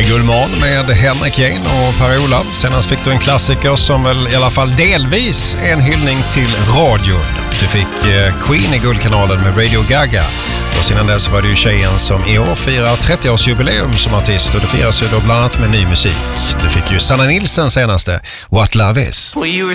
Gullman med Henrik Jane och Per-Ola. Senast fick du en klassiker som väl i alla fall delvis är en hyllning till radion. Du fick Queen i Guldkanalen med Radio Gaga. Och sedan dess var det ju tjejen som i år firar 30-årsjubileum som artist. Och det firas ju då bland annat med ny musik. Du fick ju Sanna Nilsson senaste, What Love Is. Well, you were